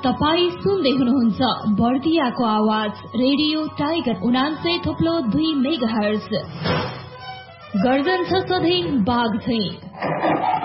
तपाई सुन्दै हुनुहुन्छ बर्दियाको आवाज रेडियो टाइगर 89.2 मेगाहर्ज। गर्जन छ सधैँ बाघ झैं।